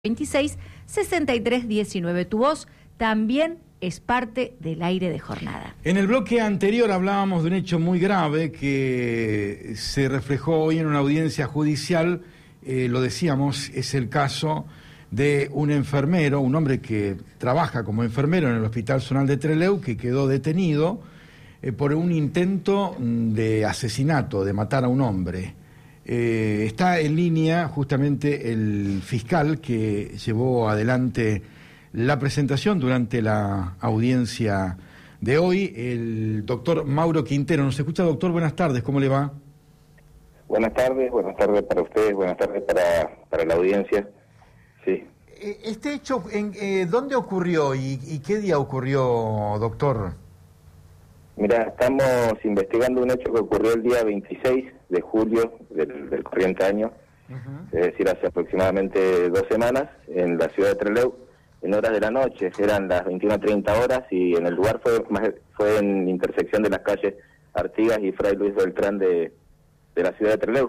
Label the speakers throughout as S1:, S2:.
S1: 26 63 19. Tu voz también es parte del aire de jornada.
S2: En el bloque anterior hablábamos de un hecho muy grave que se reflejó hoy en una audiencia judicial. Lo decíamos, es el caso de un enfermero, un hombre que trabaja como enfermero en el Hospital Zonal de Trelew, que quedó detenido por un intento de asesinato, de matar a un hombre. Está en línea justamente el fiscal que llevó adelante la presentación durante la audiencia de hoy, el doctor Mauro Quintero. ¿Nos escucha, doctor? Buenas tardes, ¿cómo le va?
S3: Buenas tardes para ustedes, buenas tardes para la audiencia. Sí.
S2: Este hecho, ¿dónde ocurrió y qué día ocurrió, doctor?
S3: Mira, estamos investigando un hecho que ocurrió el día 26 de julio del corriente año, es decir, hace aproximadamente 2 semanas, en la ciudad de Trelew, en horas de la noche. Eran las 21:30 horas y en el lugar fue en intersección de las calles Artigas y Fray Luis Beltrán de la ciudad de Trelew.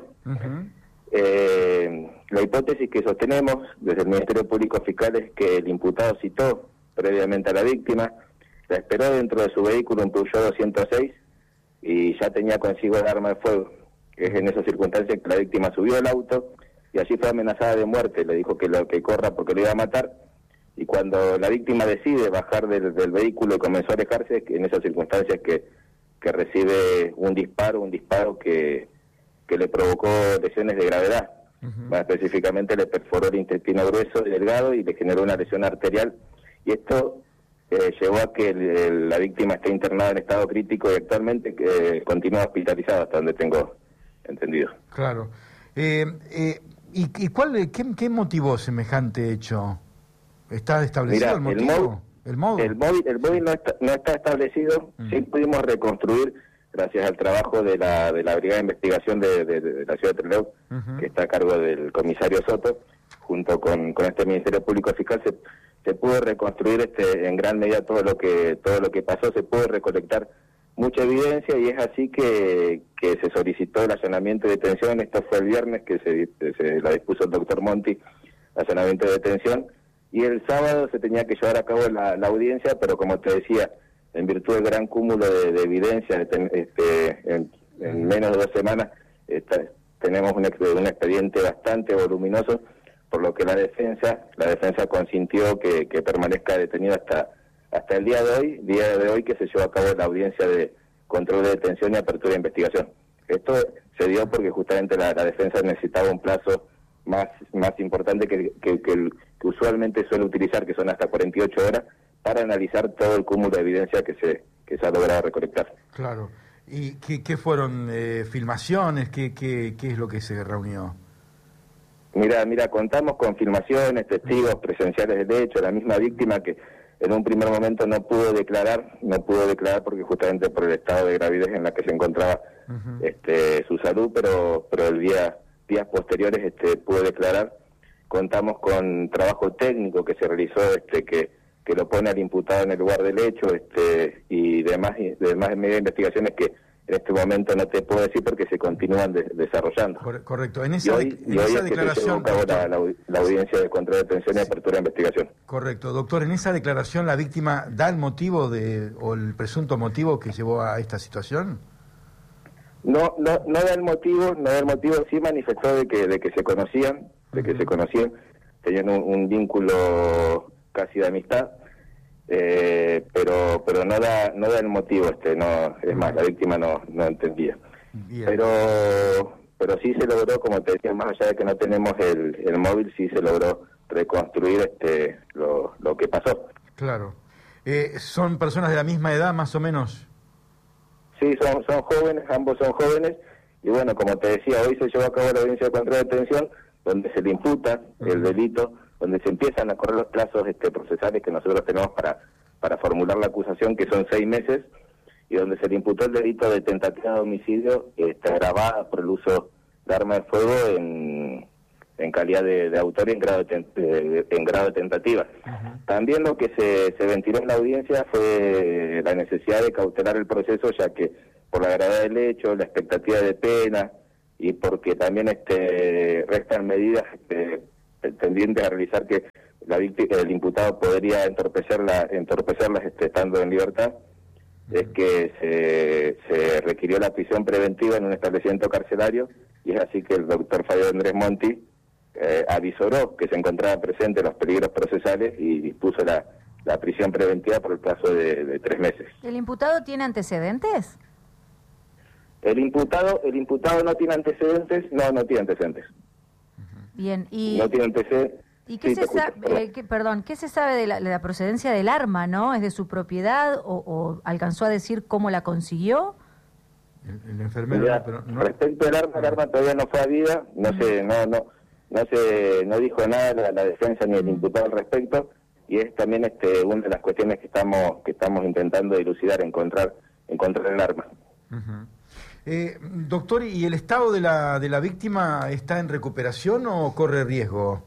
S3: La hipótesis que sostenemos desde el Ministerio Público Fiscal es que el imputado citó previamente a la víctima, la esperó dentro de su vehículo, un Peugeot 206, y ya tenía consigo el arma de fuego. Es en esas circunstancias que la víctima subió al auto y allí fue amenazada de muerte. Le dijo que corra porque lo iba a matar, y cuando la víctima decide bajar del vehículo y comenzó a alejarse, en esas circunstancias que recibe un disparo que le provocó lesiones de gravedad. Más específicamente le perforó el intestino grueso y delgado y le generó una lesión arterial, y esto llevó a que la víctima esté internada en estado crítico y actualmente continúa hospitalizada, hasta donde tengo entendido.
S2: Claro. ¿Y qué motivó semejante hecho? ¿Está establecido el motivo? ¿El móvil
S3: no está establecido. Sí pudimos reconstruir, gracias al trabajo de la Brigada de Investigación de la ciudad de Trelew, que está a cargo del comisario Soto, junto con este Ministerio Público Fiscal, se pudo reconstruir en gran medida todo lo que pasó. Se pudo recolectar mucha evidencia, y es así que se solicitó el allanamiento de detención. Esto fue el viernes que se la dispuso el doctor Monti, allanamiento de detención, y el sábado se tenía que llevar a cabo la audiencia, pero como te decía, en virtud del gran cúmulo de evidencia, en menos de 2 semanas tenemos un expediente bastante voluminoso, por lo que la defensa consintió que permanezca detenido hasta el día de hoy que se llevó a cabo la audiencia de control de detención y apertura de investigación. Esto se dio porque justamente la defensa necesitaba un plazo más importante que usualmente suele utilizar, que son hasta 48 horas, para analizar todo el cúmulo de evidencia que se ha logrado recolectar.
S2: Claro. ¿Y qué fueron filmaciones? ¿Qué es lo que se reunió?
S3: Mira, contamos con filmaciones, testigos presenciales del hecho, la misma víctima que en un primer momento no pudo declarar porque justamente por el estado de gravidez en la que se encontraba su salud, pero días posteriores pudo declarar. Contamos con trabajo técnico que se realizó, que lo pone al imputado en el lugar del hecho, y demás medidas de investigaciones que en este momento no te puedo decir porque se continúan desarrollando.
S2: Correcto. En
S3: esa declaración, se llevó a cabo la audiencia de control de detención y apertura de investigación.
S2: Correcto. Doctor, en esa declaración la víctima da el motivo o el presunto motivo que llevó a esta situación.
S3: No da el motivo, sí manifestó de que se conocían, tenían un vínculo casi de amistad, pero no da el motivo, es más, la víctima no entendía. Bien. Pero sí se logró, como te decía, más allá de que no tenemos el móvil, sí se logró reconstruir lo que pasó.
S2: Claro. ¿Son personas de la misma edad, más o menos?
S3: Sí, son jóvenes, ambos son jóvenes, y bueno, como te decía, hoy se llevó a cabo la audiencia de control de detención, donde se le imputa el delito, donde se empiezan a correr los plazos procesales que nosotros tenemos para formular la acusación, que son 6 meses, y donde se le imputó el delito de tentativa de homicidio agravada por el uso de arma de fuego en calidad de autor y en grado de tentativa. También lo que se ventiló en la audiencia fue la necesidad de cautelar el proceso, ya que por la gravedad del hecho, la expectativa de pena, y porque también restan medidas tendientes a realizar que el imputado podría entorpecerlas estando en libertad, es que se requirió la prisión preventiva en un establecimiento carcelario, y es así que el doctor Fabio Andrés Monti avisoró que se encontraban presentes los peligros procesales y dispuso la prisión preventiva por el plazo de 3 meses.
S1: ¿El imputado tiene antecedentes?
S3: El imputado no tiene antecedentes, no tiene antecedentes.
S1: Bien, y...
S3: No tiene antecedentes.
S1: ¿Y qué, qué se sabe de la procedencia del arma, no? ¿Es de su propiedad o alcanzó a decir cómo la consiguió?
S2: El enfermero...
S3: Mira,
S2: pero no...
S3: Respecto al arma, el arma todavía no fue a vida, no dijo nada la defensa ni el imputado al respecto, y es también una de las cuestiones que estamos intentando dilucidar, encontrar el arma.
S2: Doctor, ¿y el estado de la víctima está en recuperación o corre riesgo?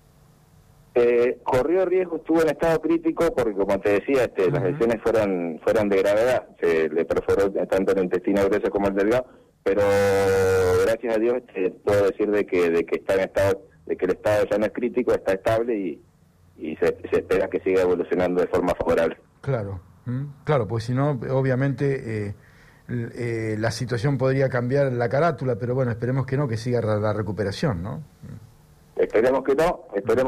S3: Corrió riesgo, estuvo en estado crítico porque, como te decía, las lesiones fueron de gravedad. Se le perforó tanto el intestino grueso como el delgado, pero gracias a Dios puedo decir de que está en estado, de que el estado ya no es crítico, está estable y se espera que siga evolucionando de forma favorable.
S2: Claro, claro, pues si no, obviamente la situación podría cambiar la carátula, pero bueno, esperemos que no, que siga la recuperación, ¿no?
S3: Esperemos que no,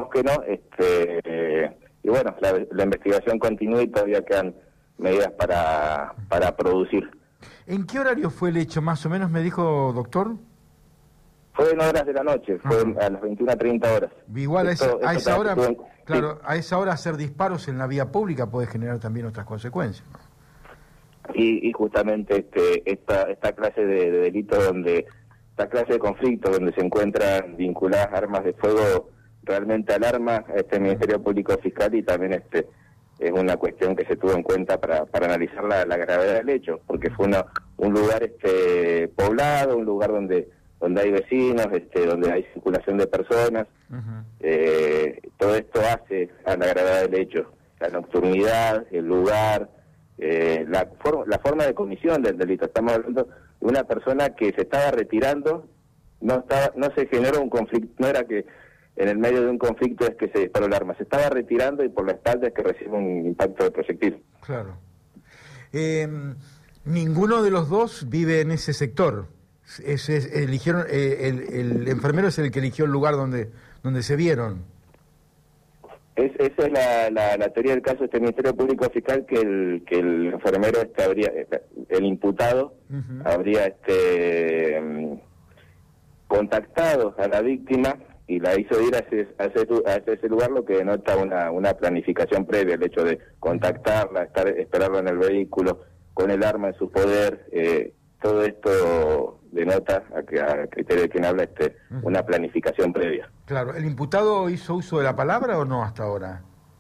S3: y bueno, la investigación continúa y todavía quedan medidas para producir.
S2: ¿En qué horario fue el hecho, más o menos, me dijo, doctor?
S3: Fue en horas de la noche, fue a las 21:30 horas.
S2: Igual a esa hora, claro, a esa hora hacer disparos en la vía pública puede generar también otras consecuencias, ¿no?
S3: Y justamente esta clase de delito esta clase de conflictos donde se encuentran vinculadas armas de fuego realmente alarma a este Ministerio Público Fiscal, y también es una cuestión que se tuvo en cuenta para analizar la gravedad del hecho, porque fue un lugar poblado, un lugar donde hay vecinos, donde hay circulación de personas. Todo esto hace a la gravedad del hecho, la nocturnidad, el lugar, la forma de comisión del delito. Estamos hablando de una persona que se estaba retirando, no se generó un conflicto, no era que en el medio de un conflicto es que se disparó el arma, se estaba retirando y por la espalda es que recibe un impacto de proyectil. Claro.
S2: Ninguno de los dos vive en ese sector. Eligieron, el enfermero es el que eligió el lugar donde se vieron.
S3: Esa es la teoría del caso de este Ministerio Público Fiscal, que el enfermero el imputado habría contactado a la víctima y la hizo ir a ese lugar, lo que denota una planificación previa, el hecho de contactarla, esperarla en el vehículo con el arma en su poder. Todo esto denota, a criterio de quien habla, una planificación previa.
S2: Claro, ¿el imputado hizo uso de la palabra o no hasta ahora?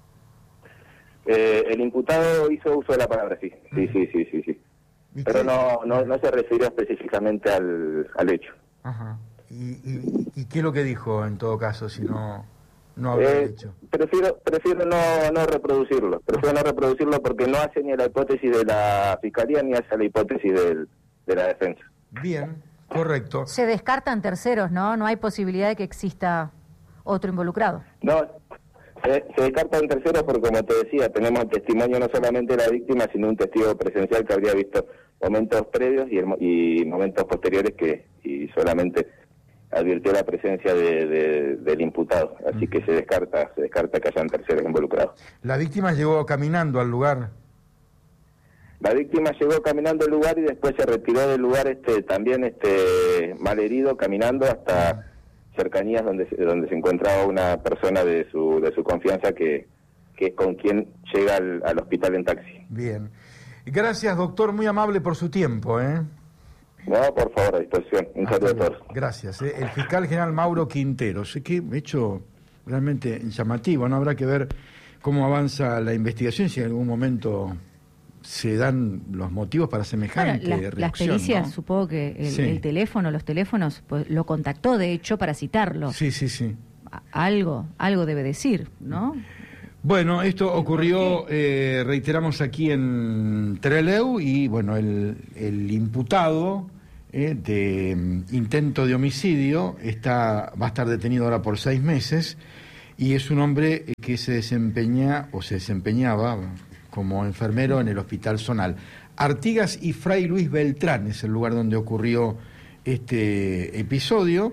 S3: El imputado hizo uso de la palabra, sí. Sí. Pero no se refirió específicamente al hecho.
S2: Ajá. ¿Y qué es lo que dijo en todo caso, si no habló del hecho?
S3: Prefiero no reproducirlo. Prefiero no reproducirlo porque no hace ni a la hipótesis de la Fiscalía ni hace a la hipótesis de la defensa.
S2: Bien, correcto.
S1: Se descartan terceros, ¿no? No hay posibilidad de que exista otro involucrado.
S3: No, se descartan terceros porque, como te decía, tenemos el testimonio no solamente de la víctima, sino un testigo presencial que habría visto momentos previos y momentos posteriores y solamente advirtió la presencia del imputado. Así que se descarta que hayan terceros involucrados.
S2: ¿La víctima llegó caminando al lugar?
S3: La víctima llegó caminando al lugar y después se retiró del lugar también mal herido, caminando hasta cercanías donde se encontraba una persona de su confianza que es con quien llega al hospital en taxi.
S2: Bien. Gracias, doctor, muy amable por su tiempo,
S3: No, por favor, a disposición. Un saludo a todos.
S2: Gracias. El fiscal general Mauro Quinteros. Qué hecho realmente llamativo, ¿no? Habrá que ver cómo avanza la investigación, si en algún momento se dan los motivos para semejante reacción.
S1: Las pericias,
S2: ¿no?
S1: Supongo que los teléfonos, pues, lo contactó, de hecho, para citarlo.
S2: Sí.
S1: Algo debe decir, ¿no?
S2: Bueno, esto ocurrió, reiteramos, aquí en Trelew, y bueno, el imputado de intento de homicidio, va a estar detenido ahora por 6 meses, y es un hombre que se desempeñaba como enfermero en el Hospital Zonal. Artigas y Fray Luis Beltrán es el lugar donde ocurrió este episodio.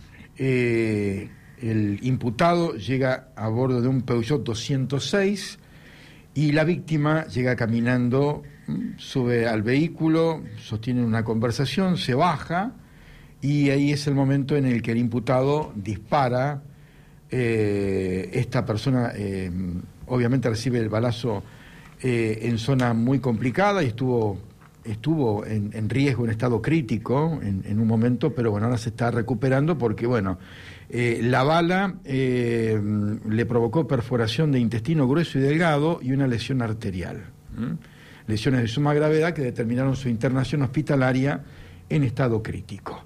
S2: El imputado llega a bordo de un Peugeot 206 y la víctima llega caminando, sube al vehículo, sostienen una conversación, se baja y ahí es el momento en el que el imputado dispara. Esta persona obviamente recibe el balazo en zona muy complicada y estuvo en riesgo, en estado crítico en un momento, pero bueno, ahora se está recuperando porque bueno, la bala le provocó perforación de intestino grueso y delgado y una lesión arterial. Lesiones de suma gravedad que determinaron su internación hospitalaria en estado crítico.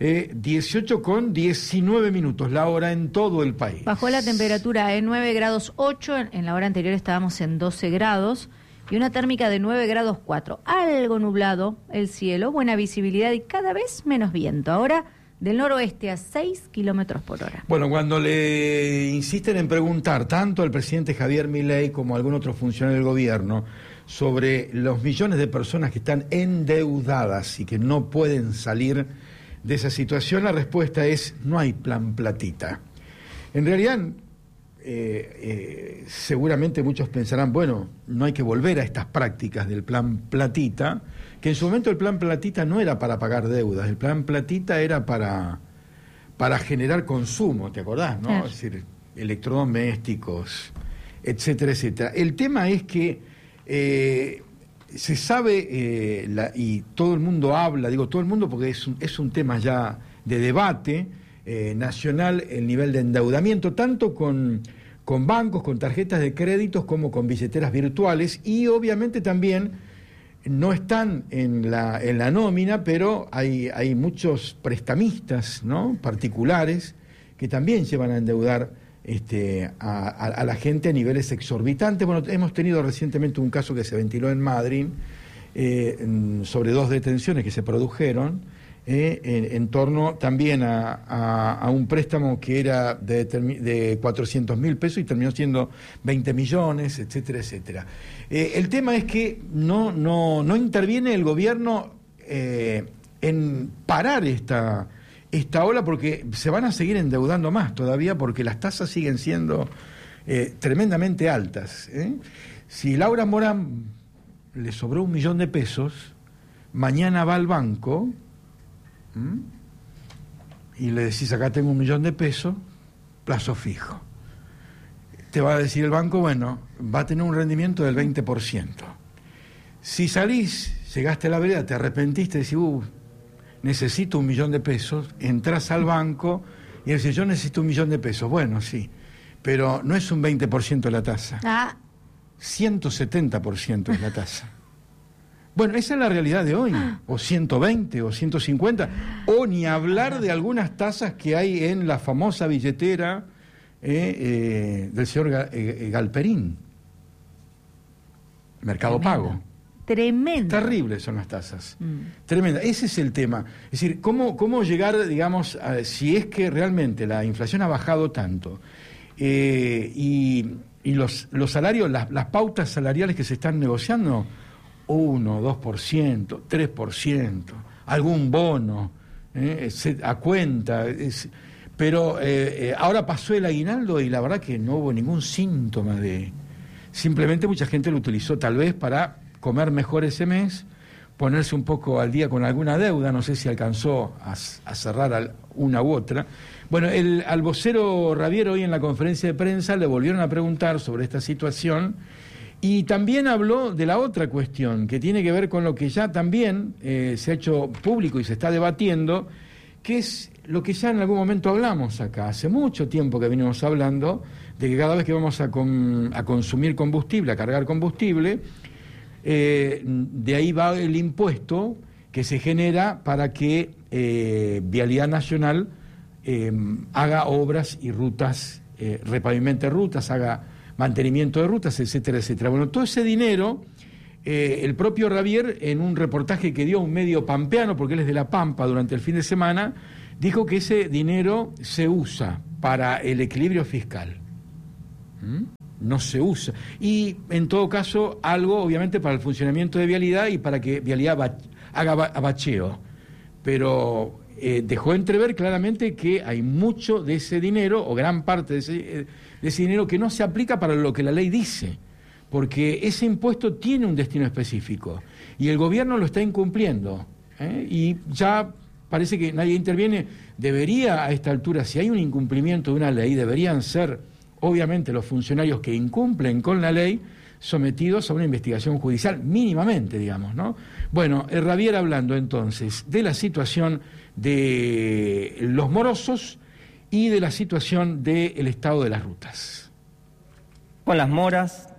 S2: 18:19, la hora en todo el país.
S1: Bajó la temperatura en 9 grados 8, en la hora anterior estábamos en 12 grados, y una térmica de 9 grados 4. Algo nublado el cielo, buena visibilidad y cada vez menos viento. Ahora del noroeste a 6 kilómetros por hora.
S2: Bueno, cuando le insisten en preguntar tanto al presidente Javier Milei como a algún otro funcionario del gobierno sobre los millones de personas que están endeudadas y que no pueden salir de esa situación, la respuesta es: no hay plan platita. En realidad, seguramente muchos pensarán, bueno, no hay que volver a estas prácticas del plan platita, que en su momento el plan platita no era para pagar deudas, el plan platita era para generar consumo, ¿te acordás, no? Es decir, electrodomésticos, etcétera, etcétera. El tema es que se sabe, y todo el mundo habla, digo todo el mundo porque es un tema ya de debate nacional, el nivel de endeudamiento, tanto con bancos, con tarjetas de créditos, como con billeteras virtuales, y obviamente también no están en la nómina, pero hay muchos prestamistas, ¿no?, particulares que también llevan a endeudar a la gente a niveles exorbitantes. Bueno, hemos tenido recientemente un caso que se ventiló en Madrid sobre 2 detenciones que se produjeron en torno también a un préstamo que era de 400.000 pesos y terminó siendo 20 millones, etcétera, etcétera. El tema es que no interviene el gobierno en parar esta ola, porque se van a seguir endeudando más todavía, porque las tasas siguen siendo tremendamente altas. Si Laura Morán le sobró 1 millón de pesos, mañana va al banco y le decís: acá tengo 1 millón de pesos, plazo fijo. Te va a decir el banco, bueno, va a tener un rendimiento del 20%. Si salís, llegaste a la vereda, te arrepentiste, decís: necesito 1 millón de pesos, entras al banco y decís: yo necesito 1 millón de pesos. Bueno, sí, pero no es un 20% la tasa. 170% es la tasa. Bueno, esa es la realidad de hoy, o 120, o 150, o ni hablar de algunas tasas que hay en la famosa billetera del señor Galperín, Mercado Pago.
S1: Tremendo.
S2: Terribles son las tasas. Tremenda. Ese es el tema. Es decir, ¿cómo llegar, digamos, si es que realmente la inflación ha bajado tanto y los salarios, las pautas salariales que se están negociando, 1, 2%, 3%, algún bono a cuenta, pero ahora pasó el aguinaldo y la verdad que no hubo ningún síntoma simplemente mucha gente lo utilizó tal vez para comer mejor ese mes, ponerse un poco al día con alguna deuda, no sé si alcanzó a cerrar una u otra. Bueno, al vocero Ravier hoy en la conferencia de prensa le volvieron a preguntar sobre esta situación y también habló de la otra cuestión que tiene que ver con lo que ya también se ha hecho público y se está debatiendo, que es lo que ya en algún momento hablamos acá, hace mucho tiempo que venimos hablando, de que cada vez que vamos a consumir combustible, a cargar combustible, de ahí va el impuesto que se genera para que Vialidad Nacional haga obras y rutas, repavimente rutas, haga mantenimiento de rutas, etcétera, etcétera. Bueno, todo ese dinero el propio Ravier, en un reportaje que dio a un medio pampeano, porque él es de La Pampa, durante el fin de semana, dijo que ese dinero se usa para el equilibrio fiscal. No se usa. Y, en todo caso, algo, obviamente, para el funcionamiento de Vialidad y para que Vialidad haga bacheo. Pero dejó entrever claramente que hay mucho de ese dinero, o gran parte de ese dinero, que no se aplica para lo que la ley dice. Porque ese impuesto tiene un destino específico y el gobierno lo está incumpliendo, y ya parece que nadie interviene. Debería, a esta altura, si hay un incumplimiento de una ley, deberían ser, obviamente, los funcionarios que incumplen con la ley sometidos a una investigación judicial, mínimamente, digamos, ¿no? Bueno, Ravier hablando entonces de la situación de los morosos y de la situación del estado de las rutas.
S4: Con las moras,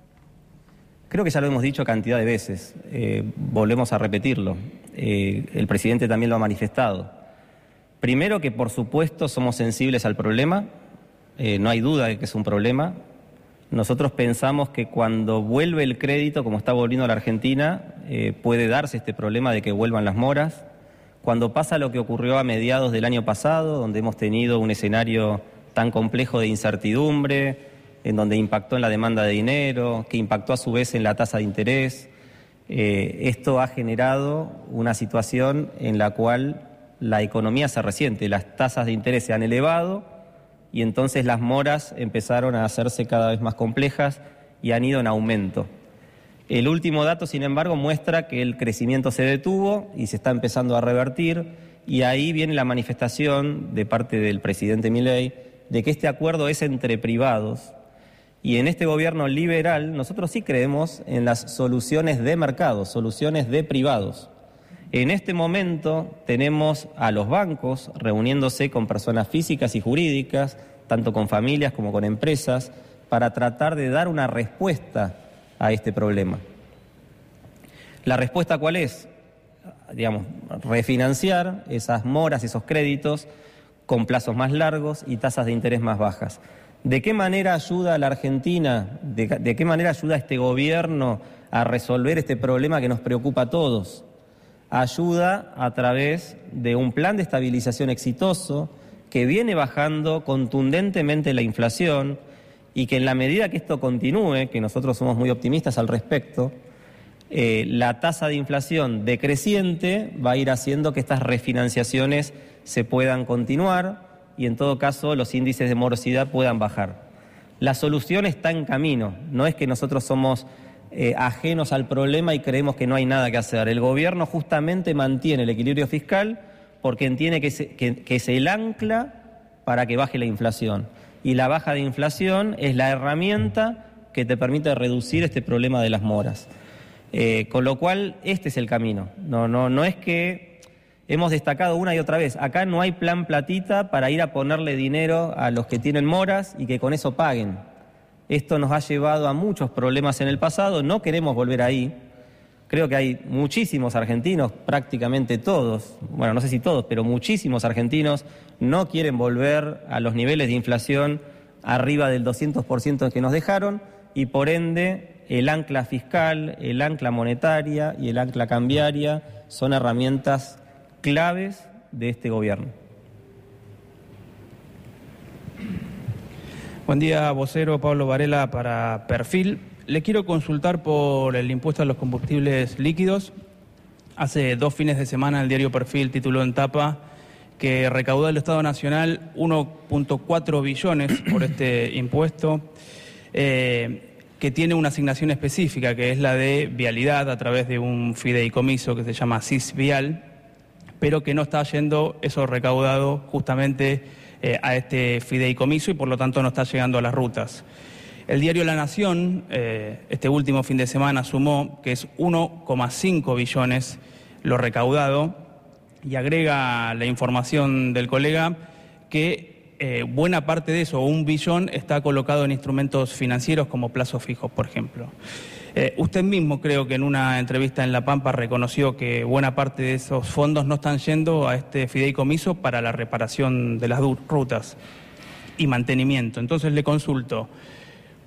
S4: creo que ya lo hemos dicho cantidad de veces, volvemos a repetirlo, el presidente también lo ha manifestado. Primero que por supuesto somos sensibles al problema, no hay duda de que es un problema. Nosotros pensamos que cuando vuelve el crédito, como está volviendo a la Argentina, puede darse este problema de que vuelvan las moras. Cuando pasa lo que ocurrió a mediados del año pasado, donde hemos tenido un escenario tan complejo de incertidumbre, en donde impactó en la demanda de dinero, que impactó a su vez en la tasa de interés. Esto ha generado una situación en la cual la economía se resiente, las tasas de interés se han elevado y entonces las moras empezaron a hacerse cada vez más complejas y han ido en aumento. El último dato, sin embargo, muestra que el crecimiento se detuvo y se está empezando a revertir, y ahí viene la manifestación de parte del presidente Milei de que este acuerdo es entre privados. Y en este gobierno liberal nosotros sí creemos en las soluciones de mercado, soluciones de privados. En este momento tenemos a los bancos reuniéndose con personas físicas y jurídicas, tanto con familias como con empresas, para tratar de dar una respuesta a este problema. ¿La respuesta cuál es? Digamos, refinanciar esas moras, esos créditos, con plazos más largos y tasas de interés más bajas. ¿De qué manera ayuda a la Argentina, de qué manera ayuda a este gobierno a resolver este problema que nos preocupa a todos? Ayuda a través de un plan de estabilización exitoso que viene bajando contundentemente la inflación y que en la medida que esto continúe, que nosotros somos muy optimistas al respecto, la tasa de inflación decreciente va a ir haciendo que estas refinanciaciones se puedan continuar y en todo caso los índices de morosidad puedan bajar. La solución está en camino, no es que nosotros somos ajenos al problema y creemos que no hay nada que hacer. El gobierno justamente mantiene el equilibrio fiscal porque entiende que es el ancla para que baje la inflación. Y la baja de inflación es la herramienta que te permite reducir este problema de las moras. Con lo cual, este es el camino. No es que hemos destacado una y otra vez. Acá no hay plan platita para ir a ponerle dinero a los que tienen moras y que con eso paguen. Esto nos ha llevado a muchos problemas en el pasado, no queremos volver ahí. Creo que hay muchísimos argentinos, prácticamente todos, bueno, no sé si todos, pero muchísimos argentinos no quieren volver a los niveles de inflación arriba del 200% que nos dejaron y por ende el ancla fiscal, el ancla monetaria y el ancla cambiaria son herramientas claves de este gobierno.
S5: Buen día, vocero Pablo Varela para Perfil. Le quiero consultar por el impuesto a los combustibles líquidos. Hace 2 fines de semana el diario Perfil tituló en tapa que recaudó el Estado Nacional 1.4 billones por este impuesto, que tiene una asignación específica, que es la de vialidad a través de un fideicomiso que se llama CISVial, pero que no está yendo eso recaudado justamente a este fideicomiso y por lo tanto no está llegando a las rutas. El diario La Nación, este último fin de semana, sumó que es 1,5 billones lo recaudado y agrega la información del colega que buena parte de eso, 1 billón, está colocado en instrumentos financieros como plazos fijos, por ejemplo. Usted mismo, creo que en una entrevista en La Pampa, reconoció que buena parte de esos fondos no están yendo a este fideicomiso para la reparación de las rutas y mantenimiento. Entonces le consulto,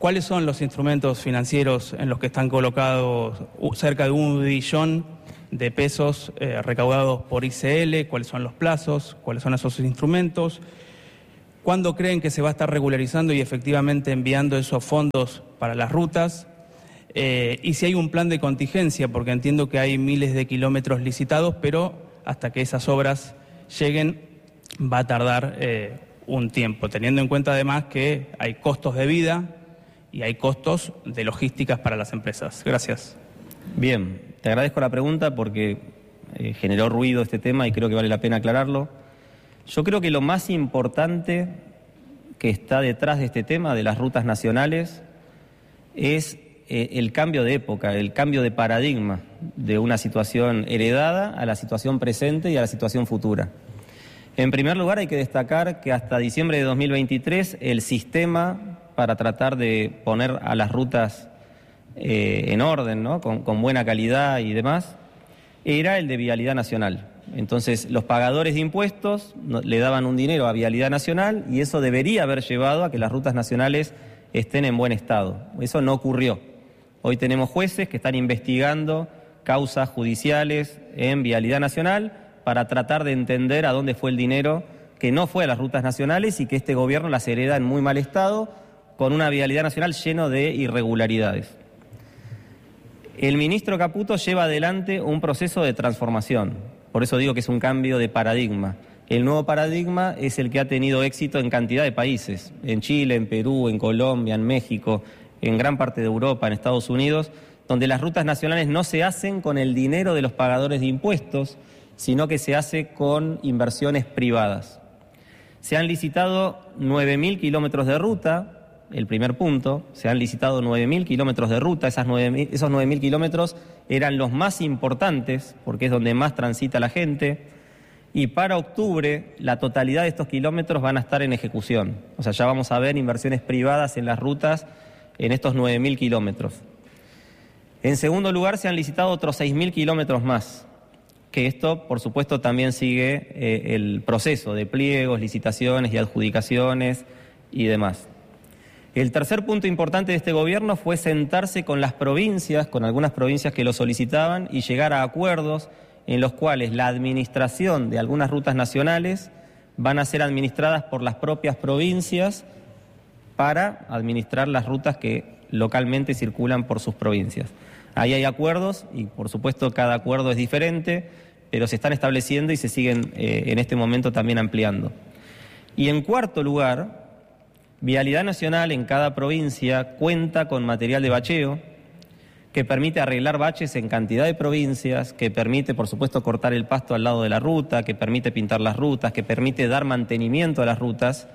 S5: ¿Cuáles son los instrumentos financieros en los que están colocados cerca de 1 billón de pesos recaudados por ICL? ¿Cuáles son los plazos? ¿Cuáles son esos instrumentos? ¿Cuándo creen que se va a estar regularizando y efectivamente enviando esos fondos para las rutas? Y si hay un plan de contingencia, porque entiendo que hay miles de kilómetros licitados, pero hasta que esas obras lleguen va a tardar un tiempo, teniendo en cuenta además que hay costos de vida y hay costos de logísticas para las empresas. Gracias.
S4: Bien, te agradezco la pregunta porque generó ruido este tema y creo que vale la pena aclararlo. Yo creo que lo más importante que está detrás de este tema de las rutas nacionales es el cambio de época, el cambio de paradigma de una situación heredada a la situación presente y a la situación futura. En primer lugar, hay que destacar que hasta diciembre de 2023 el sistema para tratar de poner a las rutas en orden, ¿no? con buena calidad y demás, era el de Vialidad Nacional. Entonces, los pagadores de impuestos le daban un dinero a Vialidad Nacional y eso debería haber llevado a que las rutas nacionales estén en buen estado. Eso no ocurrió. Hoy tenemos jueces que están investigando causas judiciales en Vialidad Nacional para tratar de entender a dónde fue el dinero que no fue a las rutas nacionales y que este gobierno las hereda en muy mal estado, con una Vialidad Nacional lleno de irregularidades. El ministro Caputo lleva adelante un proceso de transformación, por eso digo que es un cambio de paradigma. El nuevo paradigma es el que ha tenido éxito en cantidad de países, en Chile, en Perú, en Colombia, en México, en gran parte de Europa, en Estados Unidos, donde las rutas nacionales no se hacen con el dinero de los pagadores de impuestos, sino que se hace con inversiones privadas. Se han licitado 9.000 kilómetros de ruta. El primer punto, se han licitado 9.000 kilómetros de ruta, esos 9.000 kilómetros eran los más importantes, porque es donde más transita la gente, y para octubre la totalidad de estos kilómetros van a estar en ejecución. O sea, ya vamos a ver inversiones privadas en las rutas en estos 9.000 kilómetros. En segundo lugar, se han licitado otros 6.000 kilómetros más, que esto, por supuesto, también sigue el proceso de pliegos, licitaciones y adjudicaciones y demás. El tercer punto importante de este gobierno fue sentarse con las provincias, con algunas provincias que lo solicitaban, y llegar a acuerdos en los cuales la administración de algunas rutas nacionales van a ser administradas por las propias provincias para administrar las rutas que localmente circulan por sus provincias. Ahí hay acuerdos y, por supuesto, cada acuerdo es diferente, pero se están estableciendo y se siguen en este momento también ampliando. Y en cuarto lugar, Vialidad Nacional en cada provincia cuenta con material de bacheo que permite arreglar baches en cantidad de provincias, que permite, por supuesto, cortar el pasto al lado de la ruta, que permite pintar las rutas, que permite dar mantenimiento a las rutas,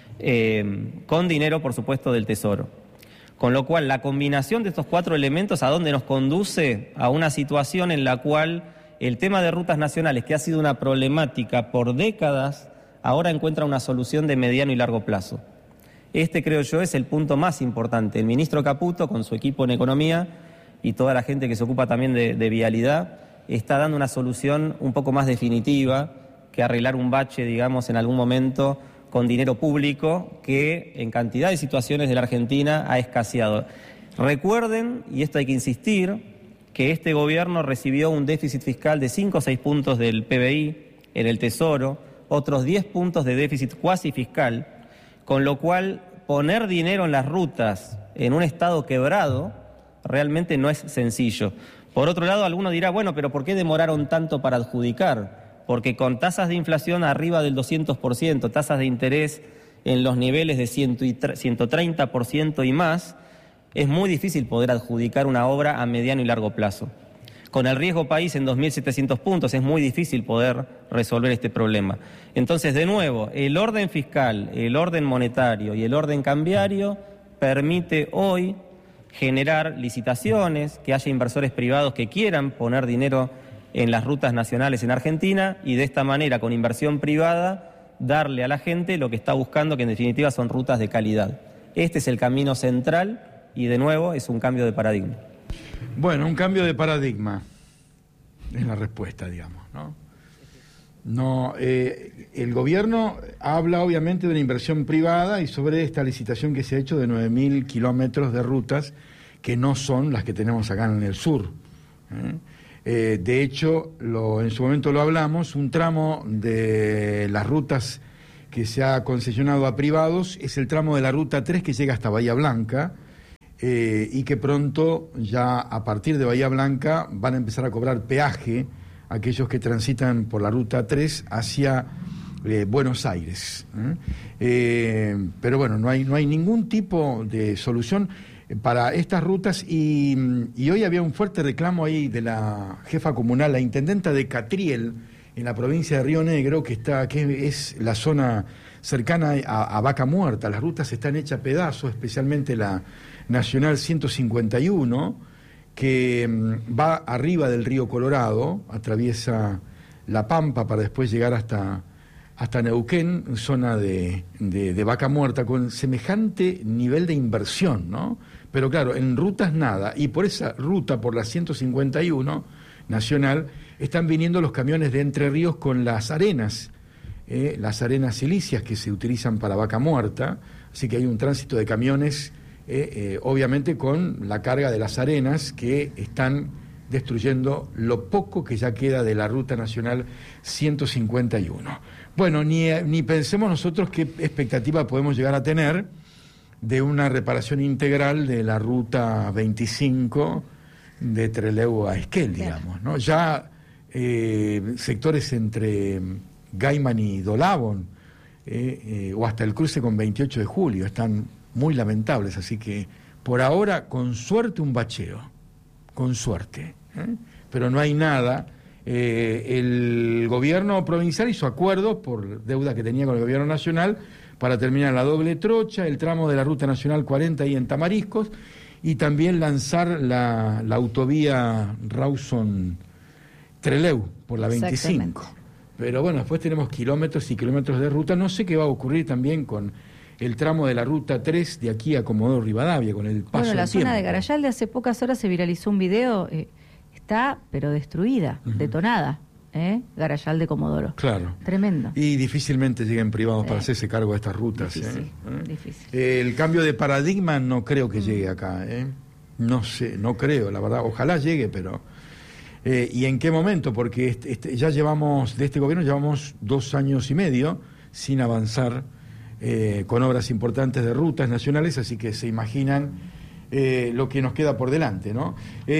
S4: con dinero, por supuesto, del Tesoro. Con lo cual, la combinación de estos 4 elementos, ¿a dónde nos conduce? A una situación en la cual el tema de rutas nacionales, que ha sido una problemática por décadas, ahora encuentra una solución de mediano y largo plazo. Este, creo yo, es el punto más importante. El ministro Caputo, con su equipo en economía y toda la gente que se ocupa también de vialidad, está dando una solución un poco más definitiva que arreglar un bache, digamos, en algún momento con dinero público que en cantidad de situaciones de la Argentina ha escaseado. Recuerden, y esto hay que insistir, que este gobierno recibió un déficit fiscal de 5 o 6 puntos del PBI en el Tesoro, otros 10 puntos de déficit cuasi fiscal, con lo cual poner dinero en las rutas en un estado quebrado realmente no es sencillo. Por otro lado, alguno dirá, bueno, pero ¿por qué demoraron tanto para adjudicar? Porque con tasas de inflación arriba del 200%, tasas de interés en los niveles de 130% y más, es muy difícil poder adjudicar una obra a mediano y largo plazo. Con el riesgo país en 2.700 puntos es muy difícil poder resolver este problema. Entonces, de nuevo, el orden fiscal, el orden monetario y el orden cambiario permite hoy generar licitaciones, que haya inversores privados que quieran poner dinero en las rutas nacionales en Argentina y de esta manera, con inversión privada, darle a la gente lo que está buscando, que en definitiva son rutas de calidad. Este es el camino central y, de nuevo, es un cambio de paradigma. Bueno, un cambio de paradigma es la respuesta, digamos, ¿no?
S2: No, el gobierno habla obviamente de una inversión privada y sobre esta licitación que se ha hecho de 9.000 kilómetros de rutas que no son las que tenemos acá en el sur. De hecho, en su momento lo hablamos, un tramo de las rutas que se ha concesionado a privados es el tramo de la Ruta 3 que llega hasta Bahía Blanca y que pronto, ya a partir de Bahía Blanca, van a empezar a cobrar peaje aquellos que transitan por la Ruta 3 hacia Buenos Aires. Pero bueno, no hay ningún tipo de solución para estas rutas y hoy había un fuerte reclamo ahí de la jefa comunal, la intendenta de Catriel, en la provincia de Río Negro, que es la zona cercana a Vaca Muerta. Las rutas están hechas pedazos, especialmente la Nacional 151, que va arriba del río Colorado, atraviesa La Pampa para después llegar hasta Neuquén, zona de Vaca Muerta, con semejante nivel de inversión, ¿no? Pero claro, en rutas nada, y por esa ruta, por la 151 nacional, están viniendo los camiones de Entre Ríos con las arenas silíceas que se utilizan para Vaca Muerta, así que hay un tránsito de camiones, obviamente con la carga de las arenas que están destruyendo lo poco que ya queda de la Ruta Nacional 151. Bueno, ni pensemos nosotros qué expectativa podemos llegar a tener de una reparación integral de la Ruta 25 de Trelew a Esquel, digamos, ¿no? Ya sectores entre Gaiman y Dolabón, o hasta el cruce con 28 de julio, están muy lamentables, así que por ahora, con suerte, un bacheo, con suerte, pero no hay nada. El gobierno provincial hizo acuerdos por deuda que tenía con el gobierno nacional para terminar la doble trocha, el tramo de la Ruta Nacional 40 ahí en Tamariscos, y también lanzar la autovía Rawson-Trelew por la 25. Pero bueno, después tenemos kilómetros y kilómetros de ruta. No sé qué va a ocurrir también con el tramo de la Ruta 3 de aquí a Comodoro Rivadavia, con el paso del tiempo.
S1: Bueno, la zona de Garayalde hace pocas horas se viralizó un video, está pero destruida, detonada, Garayalde Comodoro.
S2: Claro.
S1: Tremendo.
S2: Y difícilmente lleguen privados para hacerse cargo de estas rutas.
S1: Difícil, difícil.
S2: El cambio de paradigma no creo que llegue acá, No sé, no creo, la verdad. Ojalá llegue, pero... ¿y en qué momento? Porque ya llevamos, de este gobierno, llevamos 2 años y medio sin avanzar con obras importantes de rutas nacionales, así que se imaginan lo que nos queda por delante, ¿no?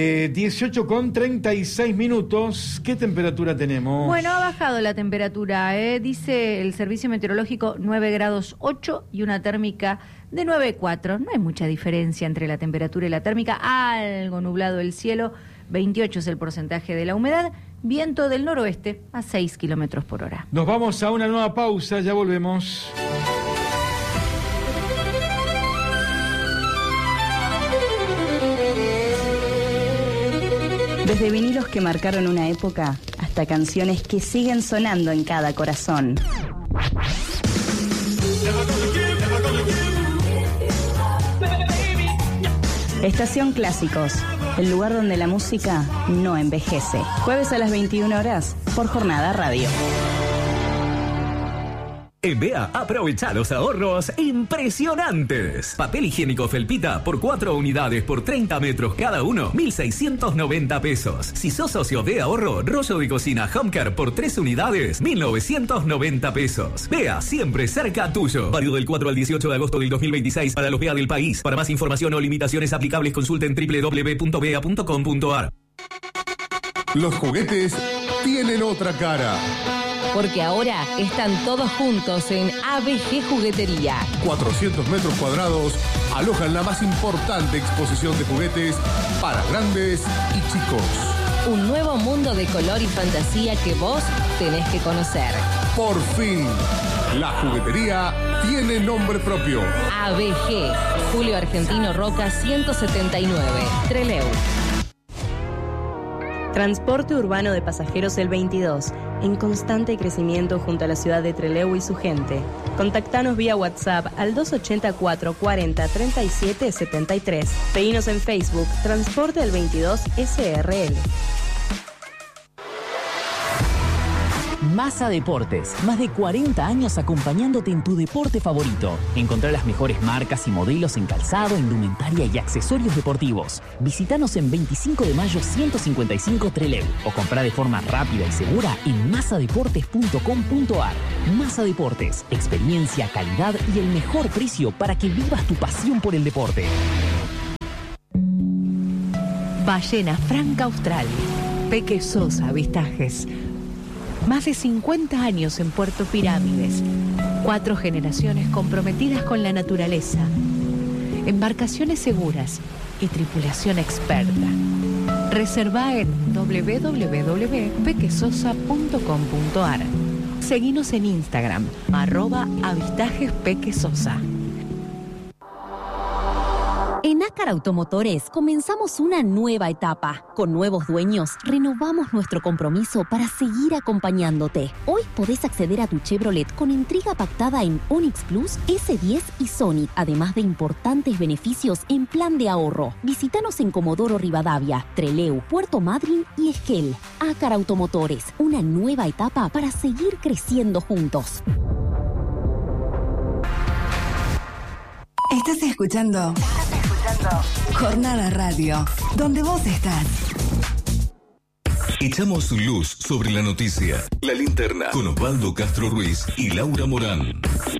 S2: 18:36. ¿Qué temperatura tenemos?
S1: Bueno, ha bajado la temperatura, dice el Servicio Meteorológico 9 grados 8 y una térmica de 9,4. No hay mucha diferencia entre la temperatura y la térmica, algo nublado el cielo, 28 es el porcentaje de la humedad, viento del noroeste a 6 kilómetros por hora.
S2: Nos vamos a una nueva pausa, ya volvemos.
S6: Desde vinilos que marcaron una época hasta canciones que siguen sonando en cada corazón. Estación Clásicos, el lugar donde la música no envejece. Jueves a las 21 horas por Jornada Radio.
S7: En BEA, aprovecha los ahorros impresionantes. Papel higiénico Felpita por 4 unidades por 30 metros cada uno, 1.690 pesos. Si sos socio de ahorro, rollo de cocina Homecare por 3 unidades, 1.990 pesos. BEA, siempre cerca tuyo. Válido del 4 al 18 de agosto del 2026 para los BEA del país. Para más información o limitaciones aplicables, consulten www.bea.com.ar.
S8: Los juguetes tienen otra cara.
S9: Porque ahora están todos juntos en ABG Juguetería.
S8: 400 metros cuadrados alojan la más importante exposición de juguetes para grandes y chicos.
S9: Un nuevo mundo de color y fantasía que vos tenés que conocer.
S8: Por fin, la juguetería tiene nombre propio.
S9: ABG, Julio Argentino Roca 179, Trelew.
S6: Transporte urbano de pasajeros el 22, en constante crecimiento junto a la ciudad de Trelew y su gente. Contactanos vía WhatsApp al 284 40 37 73. Seguinos en Facebook, Transporte el 22 SRL.
S10: Massa Deportes, más de 40 años acompañándote en tu deporte favorito. Encontrá las mejores marcas y modelos en calzado, indumentaria y accesorios deportivos. Visítanos en 25 de mayo 155 Trelew o comprá de forma rápida y segura en massadeportes.com.ar. Massa Deportes, experiencia, calidad y el mejor precio para que vivas tu pasión por el deporte.
S11: Ballena Franca Austral, Peque Sosa Avistajes. Más de 50 años en Puerto Pirámides. 4 generaciones comprometidas con la naturaleza. Embarcaciones seguras y tripulación experta. Reserva en www.pequesosa.com.ar. Seguinos en Instagram, @avistajespquesosa.
S12: En Ácar Automotores comenzamos una nueva etapa. Con nuevos dueños, renovamos nuestro compromiso para seguir acompañándote. Hoy podés acceder a tu Chevrolet con entrega pactada en Onix Plus, S10 y Sonic, además de importantes beneficios en plan de ahorro. Visítanos en Comodoro Rivadavia, Trelew, Puerto Madryn y Esquel. Ácar Automotores, una nueva etapa para seguir creciendo juntos.
S13: Estás escuchando Jornada Radio, donde vos estás.
S8: Echamos luz sobre la noticia. La Linterna, con Osvaldo Castro Ruiz y Laura Morán.